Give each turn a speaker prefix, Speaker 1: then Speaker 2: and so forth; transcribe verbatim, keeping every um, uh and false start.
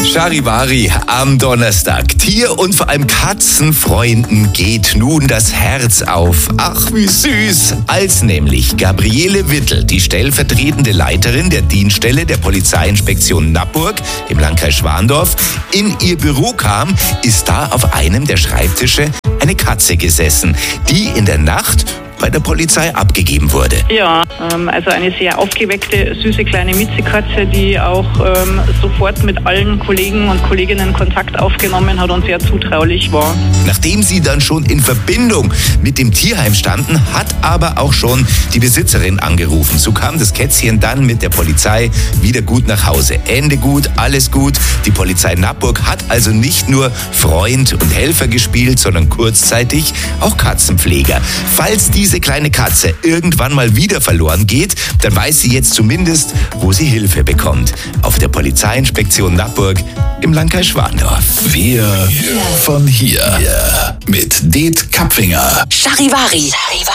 Speaker 1: Charivari am Donnerstag. Tier- und vor allem Katzenfreunden geht nun das Herz auf. Ach, wie süß. Als nämlich Gabriele Wittel, die stellvertretende Leiterin der Dienststelle der Polizeiinspektion Nappburg im Landkreis Schwandorf, in ihr Büro kam, ist da auf einem der Schreibtische eine Katze gesessen, die in der Nacht bei der Polizei abgegeben wurde.
Speaker 2: Ja, ähm, also eine sehr aufgeweckte, süße kleine Miezekatze, die auch ähm, sofort mit allen Kollegen und Kolleginnen Kontakt aufgenommen hat und sehr zutraulich war.
Speaker 1: Nachdem sie dann schon in Verbindung mit dem Tierheim standen, hat aber auch schon die Besitzerin angerufen. So kam das Kätzchen dann mit der Polizei wieder gut nach Hause. Ende gut, alles gut. Die Polizei Nappburg hat also nicht nur Freund und Helfer gespielt, sondern kurzzeitig auch Katzenpfleger. Falls diese kleine Katze irgendwann mal wieder verloren geht, dann weiß sie jetzt zumindest, wo sie Hilfe bekommt. Auf der Polizeiinspektion Nappburg im Landkreis Schwandorf.
Speaker 3: Wir von hier. Mit Det Kapfinger.
Speaker 4: Charivari.